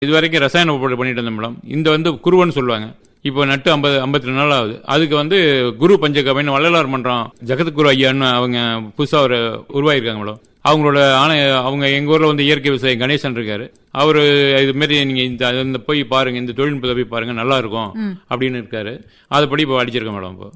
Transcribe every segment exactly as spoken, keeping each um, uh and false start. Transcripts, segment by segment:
இது வரைக்கும் ரசாயன உற்பத்தி பண்ணிட்டு இருந்தோம் மேடம். இந்த வந்து குருவன்னு சொல்லுவாங்க. இப்போ நட்டு ஐம்பது ஐம்பத்தி ரெண்டு நாள் ஆகுது. அதுக்கு வந்து குரு பஞ்சகவின்னு வள்ளலார் மன்றம் ஜெகத் குரு ஐயான்னு அவங்க புதுசா ஒரு உருவாயிருக்காங்க மேடம். அவங்களோட ஆணை அவங்க எங்க ஊர்ல வந்து இயற்கை விவசாயி கணேசன் இருக்காரு. அவரு இது மாதிரி நீங்க இந்த போய் பாருங்க, இந்த தொழில்நுட்பத்தை போய் பாருங்க, நல்லா இருக்கும் அப்படின்னு இருக்காரு. அதுபடி இப்போ அடிச்சிருக்கேன் மேடம். இப்போ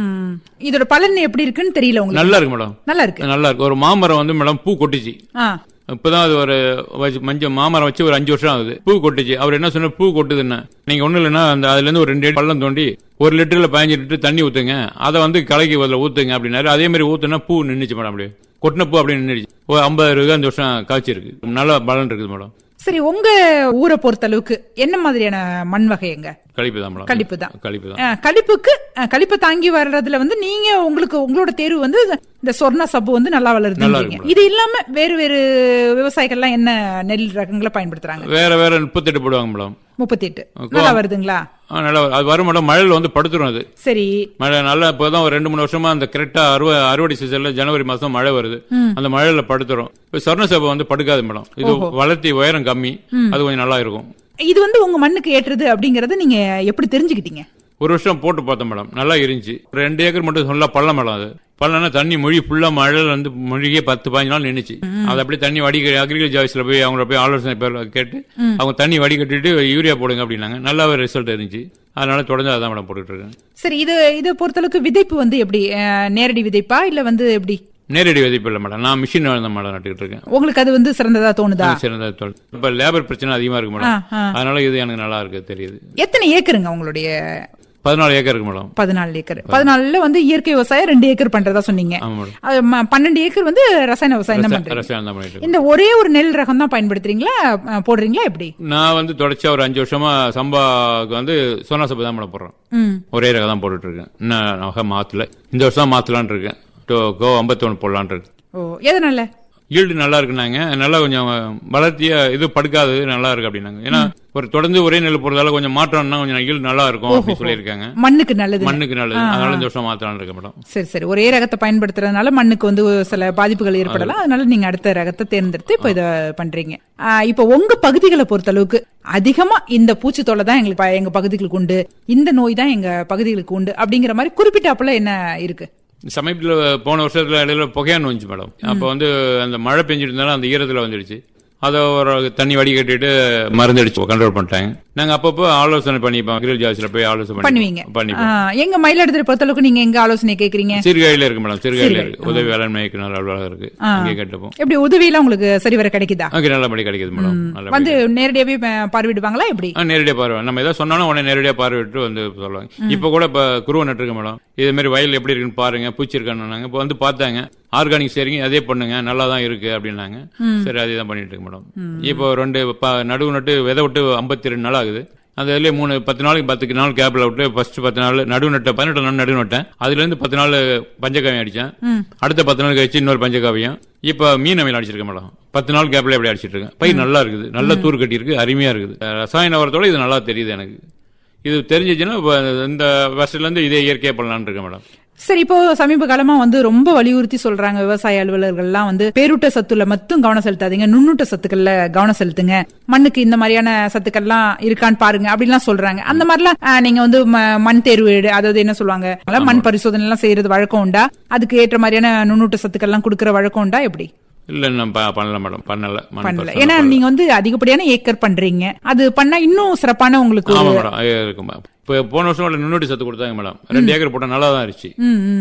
இதோட பலன் எப்படி இருக்குன்னு தெரியல உங்களுக்கு. நல்லா இருக்கு மேடம். நல்லா இருக்கு நல்லா இருக்கு. ஒரு மாமரம் வந்து மேடம் பூ கொட்டுச்சு. இப்பதான் அது ஒரு மஞ்சள் மாமரம் வச்சு ஒரு அஞ்சு வருஷம் ஆகுது. பூ கொட்டுச்சு. அவர் என்ன சொன்ன, பூ கொட்டுதுன்னா நீங்க ஒண்ணு இல்லைன்னா அந்த அதுல இருந்து ஒரு ரெண்டு பள்ளம் தோண்டி ஒரு லிட்டர்ல பதினஞ்சு லிட்டர் தண்ணி ஊத்துங்க, அதை வந்து கலைக்கு அதில் ஊத்துங்க அப்படின்னாரு. அதே மாதிரி ஊத்துனா பூ நின்றுச்சு மேடம். அப்படியே கொட்டின பூ அப்படியே நின்றுச்சு. ஒரு ஐம்பது இருக்கு, அஞ்சு வருஷம் காய்ச்சிருக்கு. நல்ல பலன் இருக்குது மேடம். சரி, உங்க ஊரை பொறுத்த அளவுக்கு என்ன மாதிரியான மண் வகைங்க? கழிப்பு தான் மேடம். கழிப்பு தான். கழிப்பு தான். கழிப்புக்கு கழிப்பை தாங்கி வர்றதுல வந்து நீங்க உங்களுக்கு உங்களோட தேர்வு வந்து இந்த சொர்ண சப்பு வந்து நல்லா வளருது. இது இல்லாம வேறு வேறு விவசாயிகள்லாம் என்ன நெல் ரகங்களை பயன்படுத்துறாங்க? வேற வேற முப்பத்தி எட்டு போடுவாங்க மேடம். முப்பத்தி எட்டு நல்லா வருதுங்களா? நல்லா அது வரும் மேடம். மழையில வந்து படுத்துரும். அது சரி, மழை நல்லா இப்பதான் ஒரு ரெண்டு மூணு வருஷமா அந்த கரெக்டா அறுவ அறுவடை சீசன்ல ஜனவரி மாசம் மழை வருது. அந்த மழையில படுத்துரும். இப்ப சொர்ண சப்பு வந்து படுக்காது மேடம். இது வளர்த்தி உயரம் கம்மி, அது கொஞ்சம் நல்லா இருக்கும். இது வந்து உங்க மண்ணுக்கு ஏற்றது அப்படிங்கறத நீங்க எப்படி தெரிஞ்சுக்கிட்டீங்க? ஒரு வருஷம் போட்டு பார்த்தோம் மேடம். நல்லா இருந்துச்சு. ரெண்டு ஏக்கர் மட்டும் நல்லா பள்ளம் மேடம். அது பள்ளம்னா தண்ணி மொழி ஃபுல்லா மழையில வந்து மொழியே பத்து பதினஞ்சு நாள் நின்றுச்சு. அது அப்படியே தண்ணி வடிக்க அக்ரிகல்ச்சர் ஆஃபீஸ்ல போய் அவங்கள போய் ஆலோசனை கேட்டு அவங்க தண்ணி வடிகட்டிட்டு யூரியா போடுங்க அப்படின்னாங்க. நல்லாவே ரிசல்ட் இருந்துச்சு. அதனால தொடர்ந்து அதான் மேடம் போட்டுட்டு இருக்கேன். சரி, இது இதை பொறுத்தளவுக்கு விதைப்பு வந்து எப்படி, நேரடி விதைப்பா இல்ல வந்து எப்படி? நேரடி விதைப்பு இல்ல மேடம். நான் மிஷின் மேடம் நட்டுக்கிட்டு இருக்கேன். உங்களுக்கு அது வந்து சிறந்ததா தோணுதா? சிறந்ததா தோணுது. இப்ப லேபர் பிரச்சனை அதிகமா இருக்கு மேடம். அதனால இது எனக்கு நல்லா இருக்கு தெரியுது. எத்தனை ஏக்கருங்க உங்களுடைய? பதினாலு ஏக்கர் இருக்கு மேடம். பதினாலு ஏக்கர். பதினாலுல வந்து இயற்கை விவசாயம் ரெண்டு ஏக்கர் பண்றதா சொன்னீங்க. பன்னெண்டு ஏக்கர் வந்து ரசாயன விவசாயம் தான் பண்றீங்க. இந்த ஒரே ஒரு நெல் ரகம் தான் பயன்படுத்துறீங்களா, போடுறீங்களா எப்படி? நான் வந்து தொடர்ச்சியா ஒரு அஞ்சு வருஷமா சம்பாக்கு வந்து சோனா சம்பா தான் மேடம் போடுறேன். ஒரே ரகம் தான் போட்டுட்டு இருக்கேன். இன்னும் மாத்துல இந்த வருஷம் மாத்தலான் இருக்கேன். கோ ஐம்பத்தி ஒன்னு போடலான் இருக்கு. ஓ, எதனால? ஈல்டு நல்லா இருக்குனாங்க. நல்லா கொஞ்சம் வளர்த்தியா இது படுக்காது, நல்லா இருக்கு அப்படின்னாங்க. ஏன்னா ஒரு தொடர்ந்து ஒரே நெல் போறதால கொஞ்சம் மாற்றம்னா கொஞ்சம் ஈல்டு நல்லா இருக்கும் அப்படின்னு சொல்லியிருக்காங்க. மண்ணுக்கு நல்லது. மண்ணுக்கு நல்லது. அதனால இந்த வருஷம் மாத்தலாம்னு இருக்க மேடம். சரி சரி, ஒரே ரகத்தை பயன்படுத்துறதுனால மண்ணுக்கு வந்து சில பாதிப்புகள் ஏற்படலாம். அதனால நீங்க அடுத்த ரகத்தை தேர்ந்தெடுத்து இப்ப இத பண்றீங்க. இப்ப உங்க பகுதிகளை பொறுத்த அளவுக்கு அதிகமா இந்த பூச்சி தொல்லை தான் எங்களுக்கு எங்க பகுதிகளுக்கு உண்டு, இந்த நோய் தான் எங்க பகுதிகளுக்கு உண்டு அப்படிங்கிற மாதிரி குறிப்பிட்டாப்புல என்ன இருக்கு? சமீபத்துல போன வருஷத்துல இடையில புகையான்னு வந்துச்சு மேடம். அப்ப வந்து அந்த மழை பெஞ்சிட்டு இருந்தாலும் அந்த ஈரத்துல வந்துடுச்சு. அதை ஒரு தண்ணி வடி கட்டிட்டு மருந்து அடிச்சு கண்ட்ரோல் பண்ணிட்டாங்க. நாங்க அப்பப்போ ஆலோசனை பண்ணிப்போம். அக்ரிகல்ச்சர் ஆஃபீஸ்ல போய் ஆலோசனை பண்ணுவீங்க. எங்க மயிலாடுதுறை பொறுத்தளவுக்கு நீங்க எங்க ஆலோசனை கேக்குறீங்க? சிறுகாயில இருக்கு மேடம். சிறுகாயில இருக்கு. உதவி வேளாண்மை அலுவலகம் இருக்கு. அங்கே கேட்டுப்போம். எப்படி உதவி எல்லாம் உங்களுக்கு சரிவர கிடைக்குதா? அங்கே நல்லபடி கிடைக்குது மேடம். வந்து நேரடியாவே பார்வையிடுவாங்களா எப்படி? நேரடியா பார்வை. நம்ம ஏதாவது சொன்னாலும் உடனே நேரடியா பார்வையிட்டு வந்து சொல்லுவாங்க. இப்ப கூட இப்ப குருவை நட்டுருக்கு மேடம். இதே மாதிரி வயல் எப்படி இருக்குன்னு பாருங்க, பூச்சி இருக்கான்னு இப்ப வந்து பார்த்தாங்க. ஆர்கானிக் சரிங்க, அதே பண்ணுங்க, நல்லா தான் இருக்கு அப்படின்னாங்க. சரி, அதே தான் பண்ணிட்டு இருக்கு மேடம். இப்போ ரெண்டு நடுவு நட்டு விதை விட்டு ஐம்பத்தி ரெண்டு நாள் ஆகுது. அந்த இதுல மூணு பத்து நாளைக்கு பத்து நாள் கேப்ல விட்டு ஃபர்ஸ்ட் பத்து நாள் நடுவு நட்ட பதினெட்டு நாள் நடுவு நட்டேன். அதுல இருந்து பத்து நாள் பஞ்சகாவியம் அடிச்சேன். அடுத்த பத்து நாள் கழிச்சு இன்னொரு பஞ்சகாவியம். இப்ப மீன் அவையில் அடிச்சிருக்கேன் மேடம். பத்து நாள் கேப்ல எப்படி அடிச்சிட்டு இருக்கேன். பயிர் நல்லா இருக்குது, நல்ல தூர் கட்டி இருக்கு, அருமையா இருக்குது. ரசாயன உரத்தோட இது நல்லா தெரியுது எனக்கு. இது தெரிஞ்சிச்சுன்னா இந்த வருஷத்துல இருந்து இதே இயற்கையா பண்ணலான்னு இருக்கேன் மேடம். சரி, இப்போ சமீப காலமா வந்து ரொம்ப வலியுறுத்தி சொல்றாங்க விவசாய அலுவலர்கள்லாம் வந்து பேரூட்ட சத்துல மட்டும் கவனம் செலுத்தாதீங்க, நுண்ணூட்ட சத்துக்கள்ல கவனம் செலுத்துங்க, மண்ணுக்கு இந்த மாதிரியான சத்துக்கள்லாம் இருக்கான்னு பாருங்க அப்படின்லாம் சொல்றாங்க. அந்த மாதிரிலாம் நீங்க வந்து மண் தேர்வு, அதாவது என்ன சொல்லுவாங்க, மண் பரிசோதனை எல்லாம் செய்யறது வழக்கம் உண்டா? அதுக்கு ஏற்ற மாதிரியான நுண்ணூட்ட சத்துக்கள்லாம் கொடுக்கற வழக்கம் உண்டா எப்படி? இல்ல, பண்ணல மேடம். பண்ணல பண்ணல ஏன்னா நீங்க வந்து அதிகப்படியான ஏக்கர் பண்றீங்க. அது பண்ணா இன்னும் சிறப்பான உங்களுக்கு இருக்கும். இப்ப போன வருஷம் நுண்ணூட்டி சத்து கொடுத்தாங்க மேடம். ரெண்டு ஏக்கர் போட்டா நல்லா தான் இருந்துச்சு.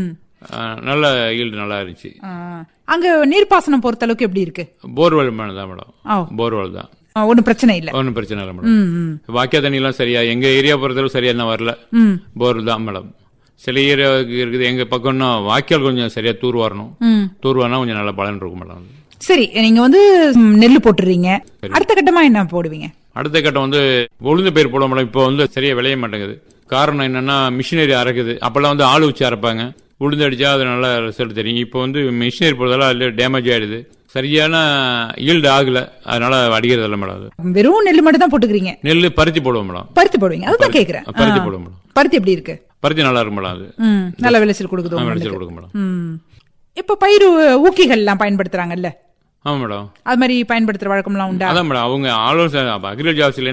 நல்ல ஈல்டு நல்லா இருந்துச்சு. அங்க நீர்ப்பாசனம் பொறுத்த அளவுக்கு எப்படி இருக்கு? போர்வெல் தான் மேடம். போர்வெல் தான். ஒன்னும் பிரச்சனை இல்ல. ஒன்னும் பிரச்சனை இல்ல மேடம். வாக்கிய தண்ணி எல்லாம் சரியா எங்க ஏரியா பொறுத்தளவு சரியா என்ன வரல. போர்வெல் தான் மேடம். சில ஏரியாவுக்கு இருக்குது. எங்க பக்கம்னா வாக்கியால் கொஞ்சம் சரியா தூர் வரணும். தூர் வரனா கொஞ்சம் நல்ல பலன் இருக்கும் மேடம். சரி, நீங்க வந்து நெல் போட்டுறீங்க. அடுத்த கட்டமா என்ன போடுவீங்க? அடுத்த கட்டம் வந்து உளுந்து பயிர் போட மேடம். இப்போ வந்து சரியா விளைய மாட்டேங்குது. காரணம் என்னன்னா மிஷினரி அரைக்குது. அப்பெல்லாம் வந்து ஆளு வச்சு அரைப்பாங்க. உளுந்து அடிச்சா அது நல்ல ரிசல்ட் தெரியும். இப்போ வந்து மிஷினரி போடுறதால அதுல டேமேஜ் ஆயிடுது. சரியான ஈல்டு ஆகல. அதனால அடிக்கிறது இல்ல மேடம். வெறும் நெல் மட்டும் தான் போட்டுக்கிறீங்க? நெல் பருத்தி போடுவோம் மேடம். பருத்தி போடுவீங்க? அதுதான் கேக்குறேன். பருத்தி போடுவோம் மேடம். பருத்தி எப்படி இருக்கு? பருத்தி நல்லா இருக்கும் மேடம். அது நல்ல விளைச்சல் கொடுக்குது. விளைச்சல் கொடுக்கும் மேடம். இப்ப பயிர் ஊக்கிகள் எல்லாம் பயன்படுத்துறாங்கல்ல? ஆமா மேடம். அது மாதிரி பயன்படுத்துற வழக்கம் எல்லாம் உண்டா? அதான் மேடம் அவங்க ஆலோசனை அக்ரிகல்ச்சர் ஆஃபீஸ்ல